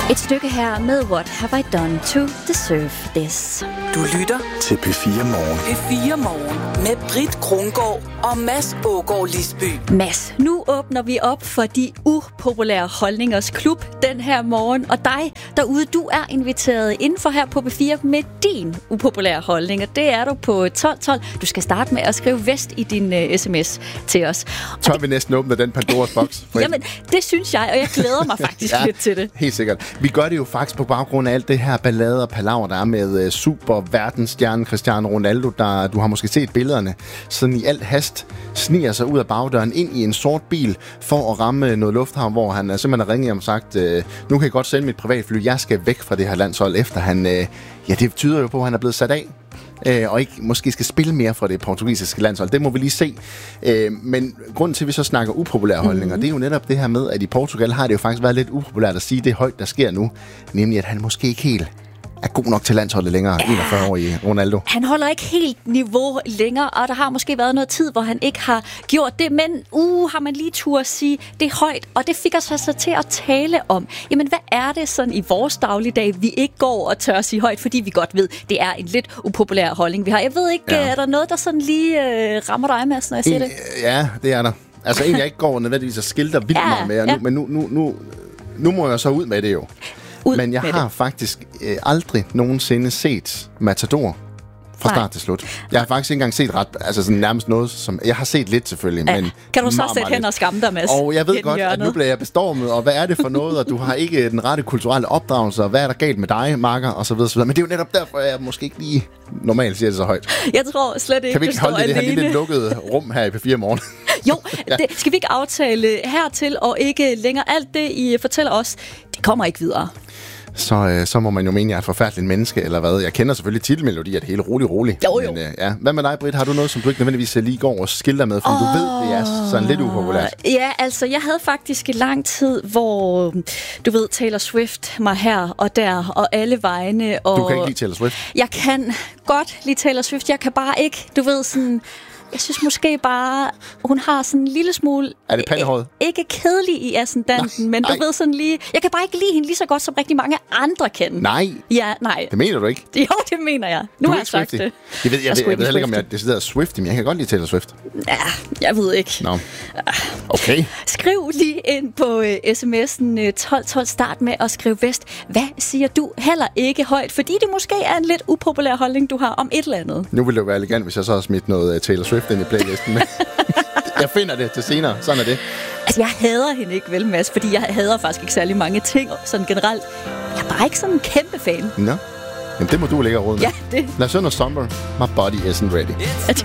Et stykke her med What Have I Done to Deserve This. Du lytter til P4 Morgen. P4 Morgen med Britt Krongaard og Mads Aagaard Lisby. Mads, nu åbner vi op for de upopulære holdningers klub den her morgen. Og dig derude, du er inviteret indenfor her på P4 med din upopulære holdning. Og det er du på 1212. Du skal starte med at skrive vest i din sms til os. Tør vi næsten åbne den Pandoras boks? Jamen, det synes jeg, og jeg glæder mig faktisk lidt til det. Helt sikkert. Vi gør det jo faktisk på baggrund af alt det her ballade og palaver, der er med super verdensstjernen Cristiano Ronaldo, der du har måske set billederne, sådan i alt hast sniger sig ud af bagdøren ind i en sort bil for at ramme noget lufthavn, hvor han simpelthen har ringet og sagt, nu kan I godt sende mit privatfly, jeg skal væk fra det her landshold, efter han, det tyder jo på, at han er blevet sat af. Og ikke måske skal spille mere for det portugisiske landshold. Det må vi lige se. Men grunden til, at vi så snakker upopulære holdninger, det er jo netop det her med, at i Portugal har det jo faktisk været lidt upopulært at sige det højt, der sker nu. Nemlig, at han måske ikke helt er god nok til landsholdet længere, 41 år i Ronaldo. Han holder ikke helt niveau længere, og der har måske været noget tid, hvor han ikke har gjort det, men har man lige tur at sige det højt, og det fik os altså til at tale om. Jamen, hvad er det sådan i vores dagligdag, vi ikke går og tør at sige højt, fordi vi godt ved, det er en lidt upopulær holdning, vi har. Jeg ved ikke, er der noget, der sådan lige rammer dig, Mads, når jeg siger det? Ja, det er der. Altså, en, jeg ikke går nødvendigvis og skilter vildt meget med, men nu må jeg så ud med det jo. Men jeg har faktisk aldrig nogensinde set Matador fra start til slut. Jeg har faktisk ikke engang set sådan nærmest noget, som... Jeg har set lidt selvfølgelig, men... Kan du så sætte hen og skamme dig, Mads? Og jeg ved godt, at nu bliver jeg bestormet, og hvad er det for noget, og du har ikke den rette kulturelle opdragelse, og hvad er der galt med dig, Marker, og så videre, så videre. Men det er jo netop derfor, jeg måske ikke lige normalt siger det så højt. Jeg tror slet ikke, kan vi ikke holde det her lille lukkede rum her i P4 Morgen? Jo, det skal vi ikke aftale hertil, og ikke længere. Alt det, I fortæller os, det kommer ikke videre. Så må man jo mene, at jeg er et forfærdeligt menneske, eller hvad? Jeg kender selvfølgelig titelmelodier, det hele roligt. Jo. Men, Hvad med dig, Britt? Har du noget, som du ikke nødvendigvis lige går og skilder med, fordi du ved, det er sådan lidt upopulært? Ja, altså, jeg havde faktisk en lang tid, hvor, du ved, Taylor Swift mig her og der, og alle vegne. Og du kan ikke lide Taylor Swift? Jeg kan godt lide Taylor Swift. Jeg kan bare ikke, du ved, sådan... Jeg synes måske bare, hun har sådan en lille smule... Er det pandehåret? Ikke kedelig i ascendanten, men du ved sådan lige... Jeg kan bare ikke lide hende lige så godt, som rigtig mange andre kender. Nej. Ja, nej. Det mener du ikke? Jo, det mener jeg. Nu har jeg sagt det. Jeg ved heller ikke, om jeg decideret Swiftie, men jeg kan godt lide Taylor Swift. Ja, jeg ved ikke. Nå. Okay. Skriv lige ind på sms'en 1212. Start med at skrive vest. Hvad siger du heller ikke højt? Fordi det måske er en lidt upopulær holdning, du har om et eller andet. Nu vil det jo være elegant, hvis jeg så har smidt noget Taylor Swift ind i playlisten. Men jeg finder det til senere. Sådan er det. Altså, jeg hader hende ikke, vel, Mads? Fordi jeg hader faktisk ikke særlig mange ting, sådan generelt. Jeg er bare ikke sådan en kæmpe fan. Nå. Jamen, det må du lægge råd med. Ja, det. Lad os høre noget Somber. My body isn't ready. Ja, det